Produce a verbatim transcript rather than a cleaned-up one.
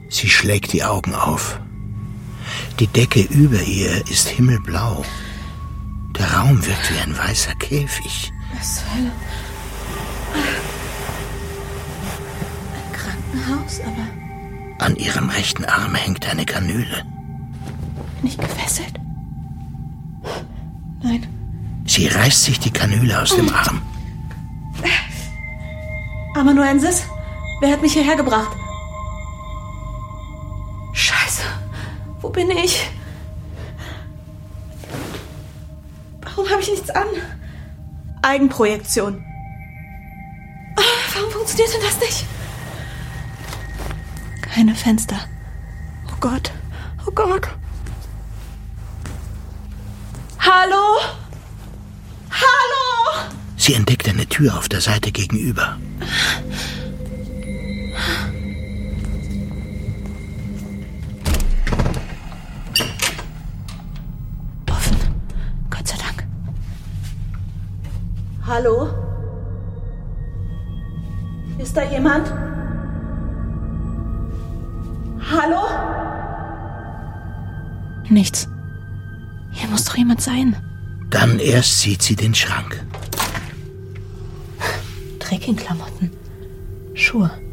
Sie schlägt die Augen auf. Die Decke über ihr ist himmelblau. Der Raum wirkt wie ein weißer Käfig. Was zur Hölle? Ein Krankenhaus, aber... An ihrem rechten Arm hängt eine Kanüle. Bin ich gefesselt? Nein. Sie reißt sich die Kanüle aus dem Arm. Amanuensis? Wer hat mich hierher gebracht? Scheiße. Wo bin ich? Warum habe ich nichts an? Eigenprojektion. Oh, warum funktioniert denn das nicht? Keine Fenster. Oh Gott. Oh Gott. Hallo? Hallo? Sie entdeckt eine Tür auf der Seite gegenüber. Offen. Gott sei Dank. Hallo? Ist da jemand? Hallo? Nichts. Hier muss doch jemand sein. Dann erst sieht sie den Schrank. Trekkingklamotten. Schuhe.